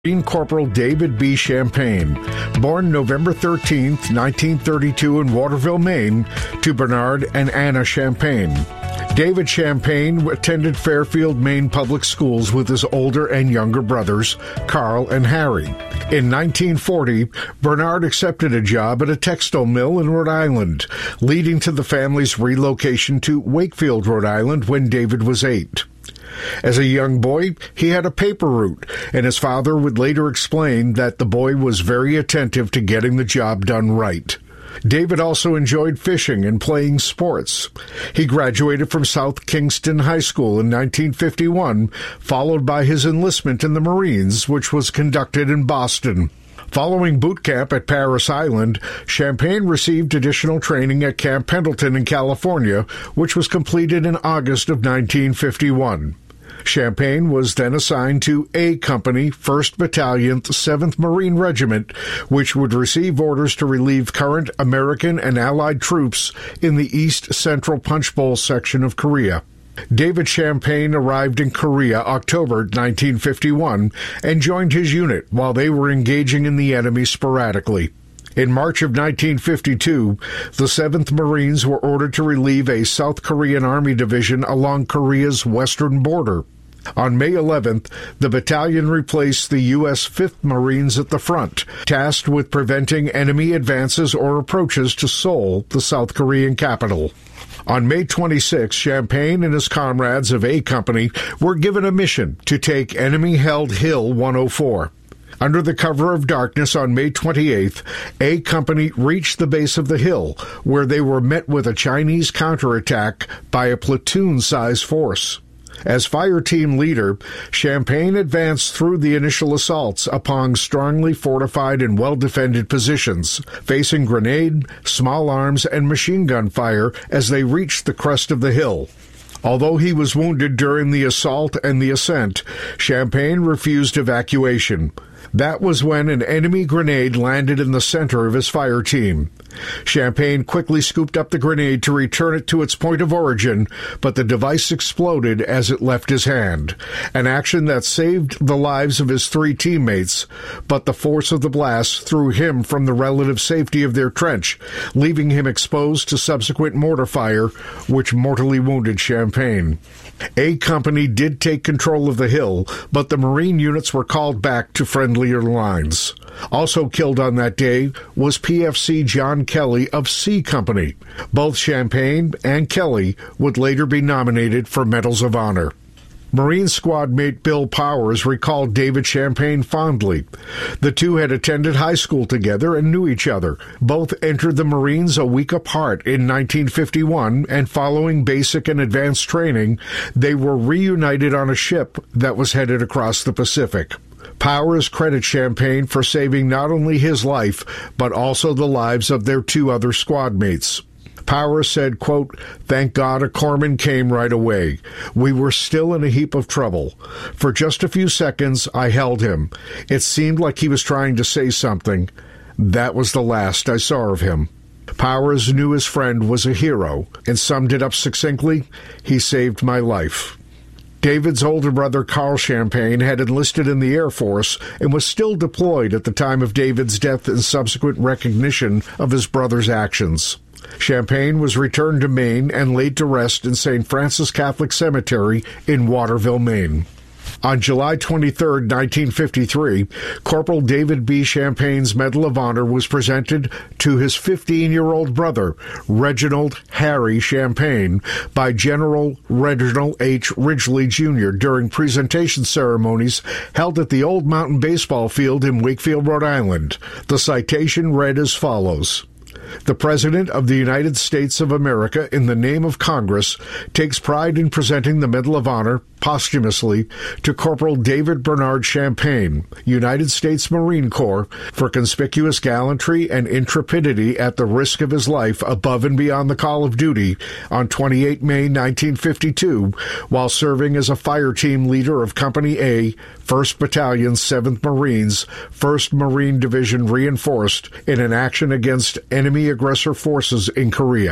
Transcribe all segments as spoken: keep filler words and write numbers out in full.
Marine Corporal David B. Champagne, born November thirteenth, nineteen thirty-two in Waterville, Maine, to Bernard and Anna Champagne. David Champagne attended Fairfield, Maine public schools with his older and younger brothers, Carl and Harry. In nineteen forty, Bernard accepted a job at a textile mill in Rhode Island, leading to the family's relocation to Wakefield, Rhode Island, when David was eight. As a young boy, he had a paper route, and his father would later explain that the boy was very attentive to getting the job done right. David also enjoyed fishing and playing sports. He graduated from South Kingston High School in nineteen fifty-one, followed by his enlistment in the Marines, which was conducted in Boston. Following boot camp at Parris Island, Champagne received additional training at Camp Pendleton in California, which was completed in August of nineteen fifty-one. Champagne was then assigned to A Company, first Battalion, seventh Marine Regiment, which would receive orders to relieve current American and Allied troops in the East Central Punch Bowl section of Korea. David Champagne arrived in Korea October nineteen fifty-one and joined his unit while they were engaging in the enemy sporadically. In March of nineteen fifty-two, the seventh Marines were ordered to relieve a South Korean Army division along Korea's western border. On May eleventh, the battalion replaced the U S fifth Marines at the front, tasked with preventing enemy advances or approaches to Seoul, the South Korean capital. On May twenty-sixth, Champagne and his comrades of A Company were given a mission to take enemy-held Hill one oh four. Under the cover of darkness on May twenty-eighth, A Company reached the base of the hill, where they were met with a Chinese counterattack by a platoon-sized force. As fire team leader, Champagne advanced through the initial assaults upon strongly fortified and well-defended positions, facing grenade, small arms, and machine gun fire as they reached the crest of the hill. Although he was wounded during the assault and the ascent, Champagne refused evacuation. That was when an enemy grenade landed in the center of his fire team. Champagne quickly scooped up the grenade to return it to its point of origin, but the device exploded as it left his hand, an action that saved the lives of his three teammates, but the force of the blast threw him from the relative safety of their trench, leaving him exposed to subsequent mortar fire, which mortally wounded Champagne. A Company did take control of the hill, but the Marine units were called back to friendlier lines. Also killed on that day was P F C John Kelly of C Company. Both Champagne and Kelly would later be nominated for Medals of Honor. Marine squad mate Bill Powers recalled David Champagne fondly. The two had attended high school together and knew each other. Both entered the Marines a week apart in nineteen fifty-one, and following basic and advanced training, they were reunited on a ship that was headed across the Pacific. Powers credits Champagne for saving not only his life, but also the lives of their two other squad mates. Powers said, quote, "Thank God a corpsman came right away. We were still in a heap of trouble. For just a few seconds, I held him. It seemed like he was trying to say something. That was the last I saw of him." Powers knew his friend was a hero and summed it up succinctly, "He saved my life." David's older brother, Carl Champagne, had enlisted in the Air Force and was still deployed at the time of David's death and subsequent recognition of his brother's actions. Champagne was returned to Maine and laid to rest in Saint Francis Catholic Cemetery in Waterville, Maine. On July twenty-third, nineteen fifty-three, Corporal David B. Champagne's Medal of Honor was presented to his fifteen-year-old brother, Reginald Harry Champagne, by General Reginald H. Ridgely, Junior during presentation ceremonies held at the Old Mountain Baseball Field in Wakefield, Rhode Island. The citation read as follows: "The President of the United States of America, in the name of Congress, takes pride in presenting the Medal of Honor, posthumously, to Corporal David Bernard Champagne, United States Marine Corps, for conspicuous gallantry and intrepidity at the risk of his life above and beyond the call of duty on the twenty-eighth of May, nineteen fifty-two, while serving as a fire team leader of Company A, first Battalion, seventh Marines, first Marine Division Reinforced, in an action against enemy aggressor forces in Korea."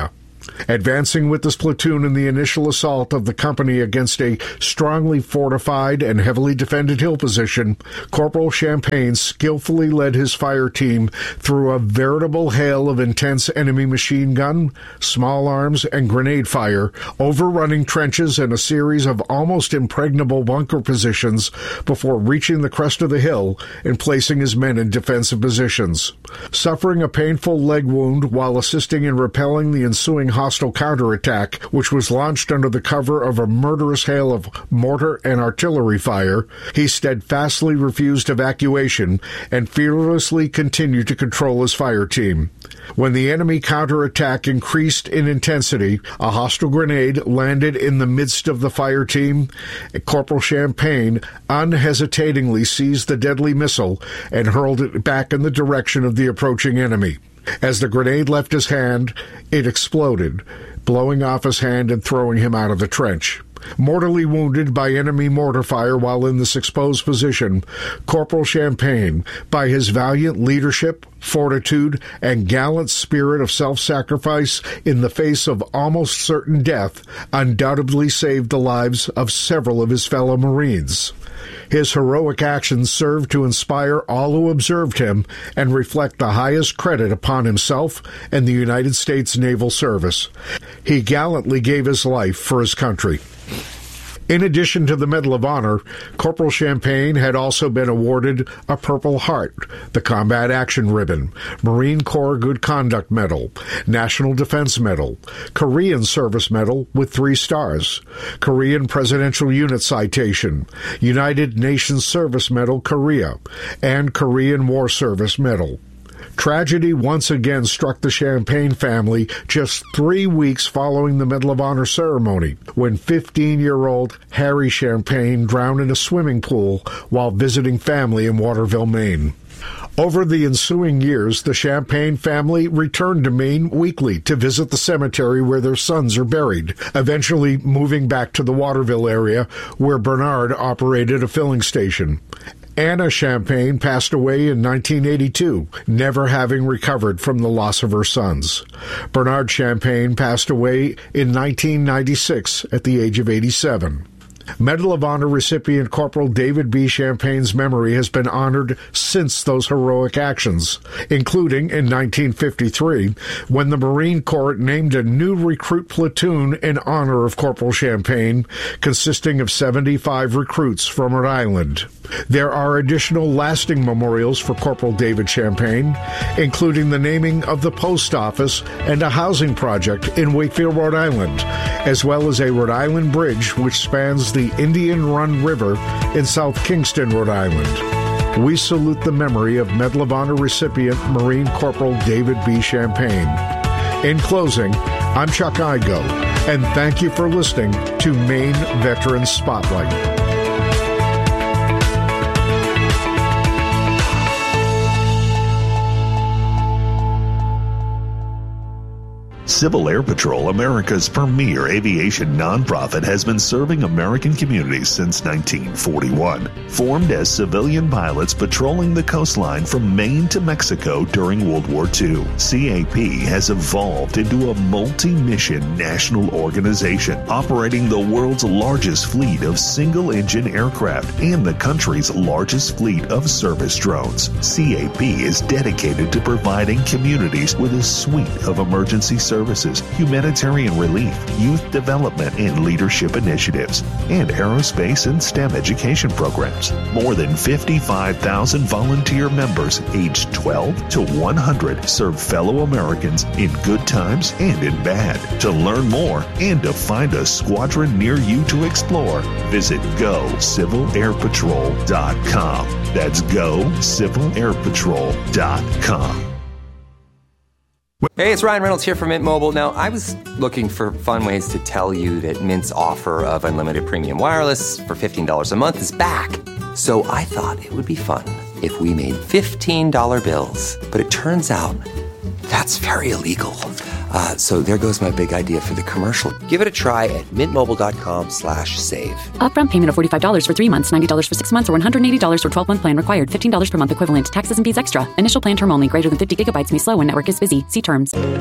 Advancing with this platoon in the initial assault of the company against a strongly fortified and heavily defended hill position, Corporal Champagne skillfully led his fire team through a veritable hail of intense enemy machine gun, small arms, and grenade fire, overrunning trenches and a series of almost impregnable bunker positions before reaching the crest of the hill and placing his men in defensive positions. Suffering a painful leg wound while assisting in repelling the ensuing hostile counterattack, which was launched under the cover of a murderous hail of mortar and artillery fire, he steadfastly refused evacuation and fearlessly continued to control his fire team. When the enemy counterattack increased in intensity, a hostile grenade landed in the midst of the fire team. Corporal Champagne unhesitatingly seized the deadly missile and hurled it back in the direction of the approaching enemy. As the grenade left his hand, it exploded, blowing off his hand and throwing him out of the trench. Mortally wounded by enemy mortar fire while in this exposed position, Corporal Champagne, by his valiant leadership, fortitude, and gallant spirit of self-sacrifice in the face of almost certain death, undoubtedly saved the lives of several of his fellow Marines. His heroic actions served to inspire all who observed him and reflect the highest credit upon himself and the United States Naval Service. He gallantly gave his life for his country. In addition to the Medal of Honor, Corporal Champagne had also been awarded a Purple Heart, the Combat Action Ribbon, Marine Corps Good Conduct Medal, National Defense Medal, Korean Service Medal with three stars, Korean Presidential Unit Citation, United Nations Service Medal Korea, and Korean War Service Medal. Tragedy once again struck the Champagne family just three weeks following the Medal of Honor ceremony, when fifteen-year-old Harry Champagne drowned in a swimming pool while visiting family in Waterville, Maine. Over the ensuing years, the Champagne family returned to Maine weekly to visit the cemetery where their sons are buried, eventually moving back to the Waterville area where Bernard operated a filling station. Anna Champagne passed away in nineteen eighty-two, never having recovered from the loss of her sons. Bernard Champagne passed away in nineteen ninety-six at the age of eighty-seven. Medal of Honor recipient Corporal David B. Champagne's memory has been honored since those heroic actions, including in nineteen fifty-three, when the Marine Corps named a new recruit platoon in honor of Corporal Champagne, consisting of seventy-five recruits from Rhode Island. There are additional lasting memorials for Corporal David Champagne, including the naming of the post office and a housing project in Wakefield, Rhode Island, as well as a Rhode Island bridge which spans the Indian Run River in South Kingston, Rhode Island. We salute the memory of Medal of Honor recipient Marine Corporal David B. Champagne. In closing, I'm Chuck Igo, and thank you for listening to Maine Veterans Spotlight. Civil Air Patrol, America's premier aviation nonprofit, has been serving American communities since nineteen forty-one. Formed as civilian pilots patrolling the coastline from Maine to Mexico during World War Two, C A P has evolved into a multi-mission national organization operating the world's largest fleet of single-engine aircraft and the country's largest fleet of service drones. C A P is dedicated to providing communities with a suite of emergency services, humanitarian relief, youth development and leadership initiatives, and aerospace and STEM education programs. More than fifty-five thousand volunteer members aged twelve to one hundred serve fellow Americans in good times and in bad. To learn more and to find a squadron near you to explore, visit go civil air patrol dot com. That's go civil air patrol dot com. Hey, it's Ryan Reynolds here from Mint Mobile. Now, I was looking for fun ways to tell you that Mint's offer of unlimited premium wireless for fifteen dollars a month is back. So I thought it would be fun if we made fifteen dollar bills. But it turns out that's very illegal. Uh, so there goes my big idea for the commercial. Give it a try at mintmobile.com slash save. Upfront payment of forty-five dollars for three months, ninety dollars for six months, or one hundred eighty dollars for twelve-month plan required. fifteen dollars per month equivalent. Taxes and fees extra. Initial plan term only. Greater than fifty gigabytes may slow when network is busy. See terms.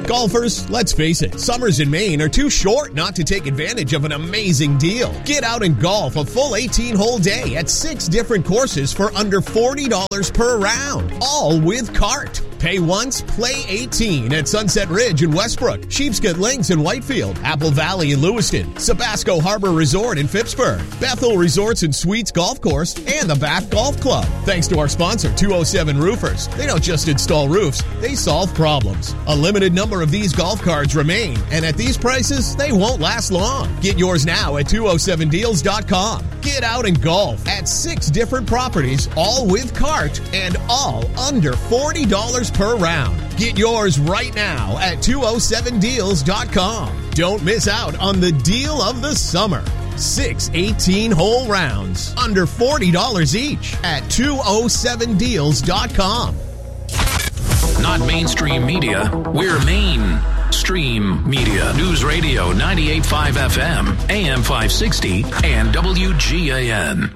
Golfers, let's face it, summers in Maine are too short not to take advantage of an amazing deal. Get out and golf a full eighteen-hole day at six different courses for under forty dollars per round, all with cart. Pay once, play eighteen at Sunset Ridge in Westbrook, Sheepscot Links in Whitefield, Apple Valley in Lewiston, Sabasco Harbor Resort in Phippsburg, Bethel Resorts and Suites Golf Course, and the Bath Golf Club. Thanks to our sponsor, two oh seven Roofers. They don't just install roofs, they solve problems. A limited number of these golf carts remain, and at these prices, they won't last long. Get yours now at two oh seven deals dot com. Get out and golf at six different properties, all with cart, and all under forty dollars per round. Get yours right now at two oh seven deals dot com. Don't miss out on the deal of the summer. Six eighteen-hole rounds, under forty dollars each at two oh seven deals dot com. Not mainstream media, we're mainstream media. News Radio ninety-eight point five F M, A M five sixty, and W G A N.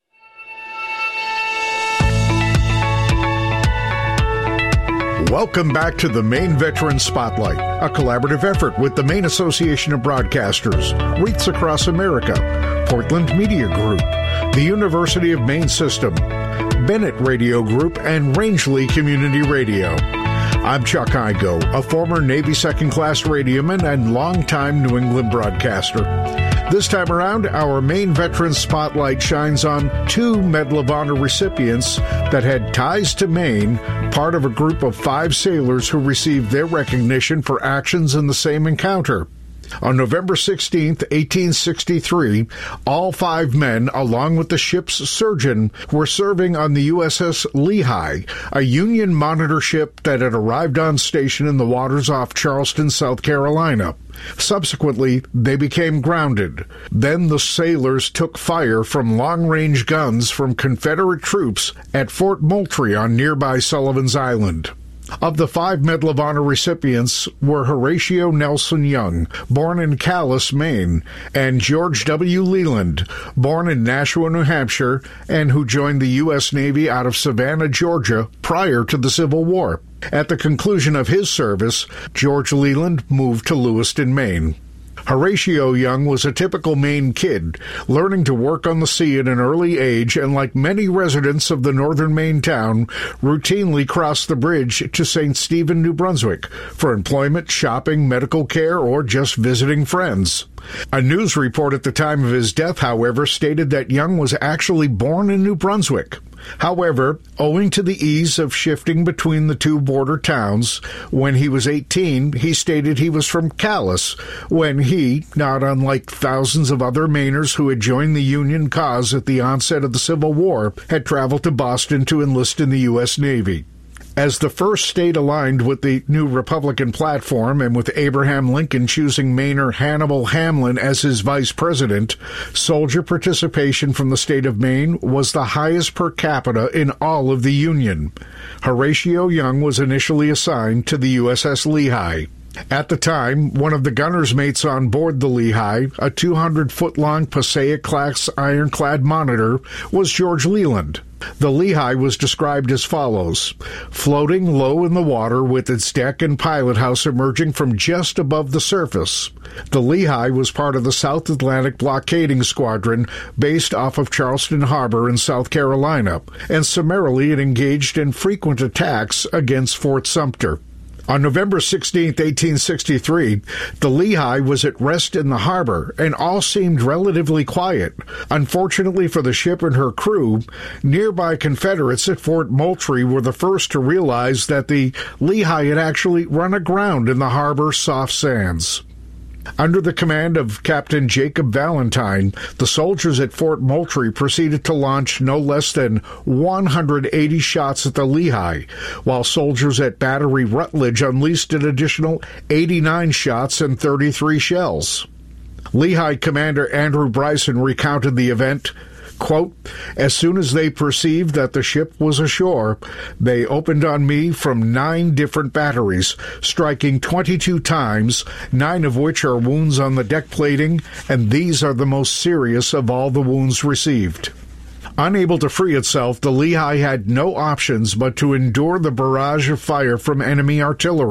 Welcome back to the Maine Veteran Spotlight, a collaborative effort with the Maine Association of Broadcasters, REITs Across America, Portland Media Group, the University of Maine System, Bennett Radio Group, and Rangeley Community Radio. I'm Chuck Igo, a former Navy second-class radioman and longtime New England broadcaster. This time around, our Maine Veteran Spotlight shines on two Medal of Honor recipients that had ties to Maine, part of a group of five sailors who received their recognition for actions in the same encounter. On November sixteenth, eighteen sixty-three, all five men, along with the ship's surgeon, were serving on the U S S Lehigh, a Union monitor ship that had arrived on station in the waters off Charleston, South Carolina. Subsequently, they became grounded. Then the sailors took fire from long-range guns from Confederate troops at Fort Moultrie on nearby Sullivan's Island. Of the five Medal of Honor recipients were Horatio Nelson Young, born in Calais, Maine, and George W. Leland, born in Nashua, New Hampshire, and who joined the U S Navy out of Savannah, Georgia, prior to the Civil War. At the conclusion of his service, George Leland moved to Lewiston, Maine. Horatio Young was a typical Maine kid, learning to work on the sea at an early age, and like many residents of the northern Maine town, routinely crossed the bridge to Saint Stephen, New Brunswick, for employment, shopping, medical care, or just visiting friends. A news report at the time of his death, however, stated that Young was actually born in New Brunswick. However, owing to the ease of shifting between the two border towns, when he was eighteen, he stated he was from Calais, when he, not unlike thousands of other Mainers who had joined the Union cause at the onset of the Civil War, had traveled to Boston to enlist in the U S Navy. As the first state aligned with the new Republican platform, and with Abraham Lincoln choosing Mainer Hannibal Hamlin as his vice president, soldier participation from the state of Maine was the highest per capita in all of the Union. Horatio Young was initially assigned to the U S S Lehigh. At the time, one of the gunner's mates on board the Lehigh, a two hundred foot long Passaic-class ironclad monitor, was George Leland. The Lehigh was described as follows: floating low in the water with its deck and pilot house emerging from just above the surface. The Lehigh was part of the South Atlantic Blockading Squadron based off of Charleston Harbor in South Carolina, and summarily it engaged in frequent attacks against Fort Sumter. On November sixteenth, eighteen sixty-three, the Lehigh was at rest in the harbor, and all seemed relatively quiet. Unfortunately for the ship and her crew, nearby Confederates at Fort Moultrie were the first to realize that the Lehigh had actually run aground in the harbor's soft sands. Under the command of Captain Jacob Valentine, the soldiers at Fort Moultrie proceeded to launch no less than one hundred eighty shots at the Lehigh, while soldiers at Battery Rutledge unleashed an additional eighty-nine shots and thirty-three shells. Lehigh Commander Andrew Bryson recounted the event, quote, "As soon as they perceived that the ship was ashore, they opened on me from nine different batteries, striking twenty-two times, nine of which are wounds on the deck plating, and these are the most serious of all the wounds received." Unable to free itself, the Lehigh had no options but to endure the barrage of fire from enemy artillery.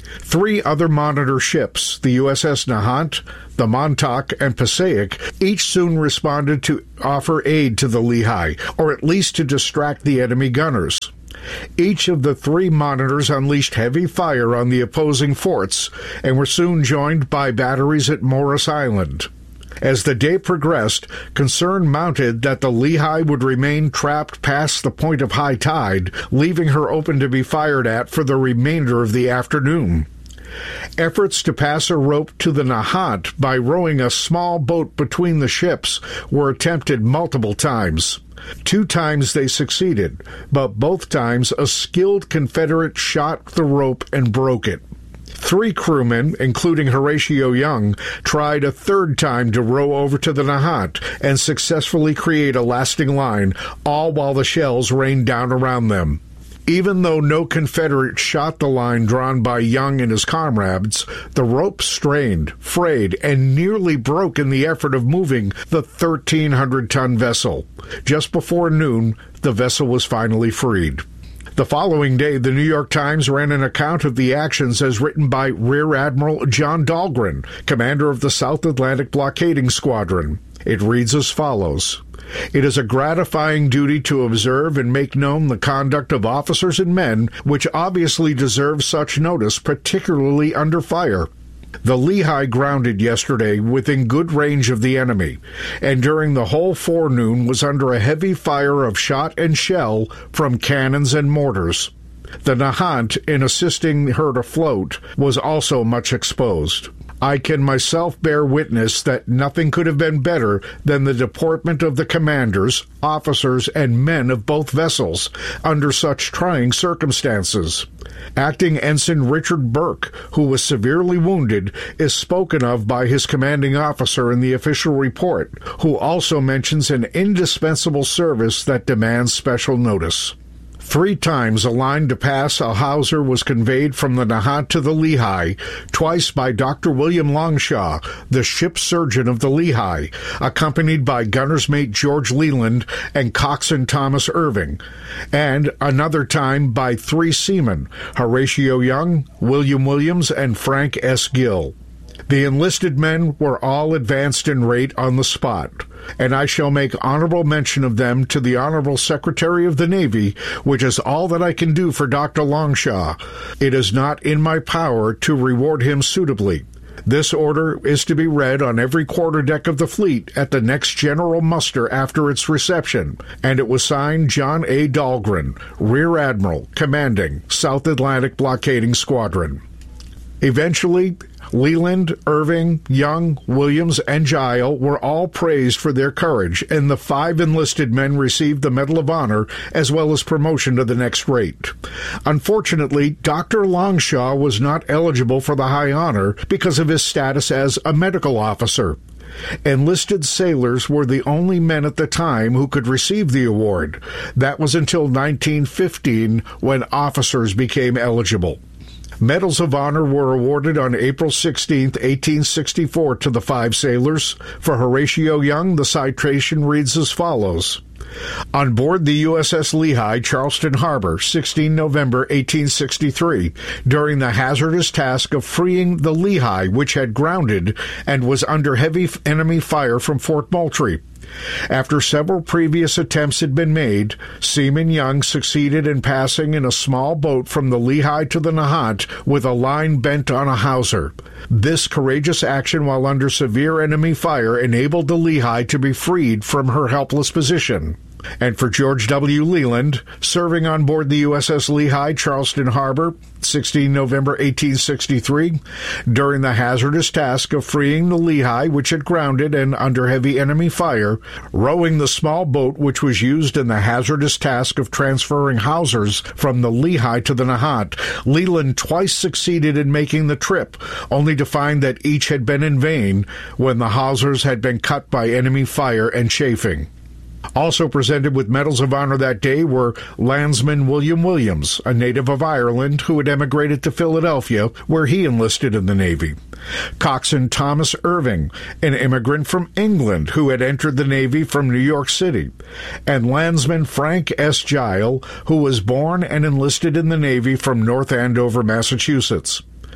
Three other monitor ships, the U S S Nahant, the Montauk, and Passaic, each soon responded to offer aid to the Lehigh, or at least to distract the enemy gunners. Each of the three monitors unleashed heavy fire on the opposing forts and were soon joined by batteries at Morris Island. As the day progressed, concern mounted that the Lehigh would remain trapped past the point of high tide, leaving her open to be fired at for the remainder of the afternoon. Efforts to pass a rope to the Nahant by rowing a small boat between the ships were attempted multiple times. Two times they succeeded, but both times a skilled Confederate shot the rope and broke it. Three crewmen, including Horatio Young, tried a third time to row over to the Nahant and successfully create a lasting line, all while the shells rained down around them. Even though no Confederate shot the line drawn by Young and his comrades, the rope strained, frayed, and nearly broke in the effort of moving the thirteen hundred ton vessel. Just before noon, the vessel was finally freed. The following day, the New York Times ran an account of the actions as written by Rear Admiral John Dahlgren, commander of the South Atlantic Blockading Squadron. It reads as follows. It is a gratifying duty to observe and make known the conduct of officers and men which obviously deserve such notice, particularly under fire. The Lehigh grounded yesterday within good range of the enemy, and during the whole forenoon was under a heavy fire of shot and shell from cannons and mortars. The Nahant, in assisting her to float, was also much exposed. I can myself bear witness that nothing could have been better than the deportment of the commanders, officers, and men of both vessels under such trying circumstances. Acting Ensign Richard Burke, who was severely wounded, is spoken of by his commanding officer in the official report, who also mentions an indispensable service that demands special notice. Three times a line to pass a hawser was conveyed from the Nahant to the Lehigh, twice by Doctor William Longshaw, the ship surgeon of the Lehigh, accompanied by gunner's mate George Leland and coxswain Thomas Irving, and another time by three seamen, Horatio Young, William Williams, and Frank S. Gill. The enlisted men were all advanced in rate on the spot, and I shall make honorable mention of them to the Honorable Secretary of the Navy, which is all that I can do for Doctor Longshaw. It is not in my power to reward him suitably. This order is to be read on every quarterdeck of the fleet at the next general muster after its reception, and it was signed John A. Dahlgren, Rear Admiral, commanding South Atlantic Blockading Squadron. Eventually, Leland, Irving, Young, Williams, and Giles were all praised for their courage, and the five enlisted men received the Medal of Honor as well as promotion to the next rate. Unfortunately, Doctor Longshaw was not eligible for the high honor because of his status as a medical officer. Enlisted sailors were the only men at the time who could receive the award. That was until nineteen fifteen, when officers became eligible. Medals of Honor were awarded on April sixteenth, eighteen sixty-four to the five sailors. For Horatio Young, the citation reads as follows. On board the U S S Lehigh, Charleston Harbor, the sixteenth of November, eighteen sixty-three, during the hazardous task of freeing the Lehigh, which had grounded and was under heavy enemy fire from Fort Moultrie. After several previous attempts had been made, Seaman Young succeeded in passing in a small boat from the Lehigh to the Nahant with a line bent on a hawser. This courageous action while under severe enemy fire enabled the Lehigh to be freed from her helpless position. And for George W. Leland, serving on board the U S S Lehigh, Charleston Harbor, the sixteenth of November, eighteen sixty-three, during the hazardous task of freeing the Lehigh, which had grounded and under heavy enemy fire, rowing the small boat which was used in the hazardous task of transferring hawsers from the Lehigh to the Nahant, Leland twice succeeded in making the trip, only to find that each had been in vain when the hawsers had been cut by enemy fire and chafing. Also presented with Medals of Honor that day were Landsman William Williams, a native of Ireland who had emigrated to Philadelphia, where he enlisted in the Navy; Coxswain Thomas Irving, an immigrant from England who had entered the Navy from New York City; and Landsman Frank S. Giles, who was born and enlisted in the Navy from North Andover, Massachusetts.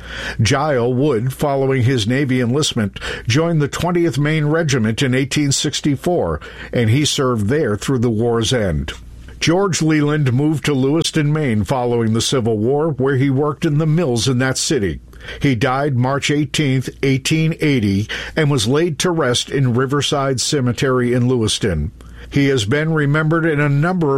Giles Wood, following his Navy enlistment, joined the twentieth Maine Regiment in eighteen sixty-four, and he served there through the war's end. George Leland moved to Lewiston, Maine following the Civil War, where he worked in the mills in that city. He died March eighteenth, eighteen eighty, and was laid to rest in Riverside Cemetery in Lewiston. He has been remembered in a number of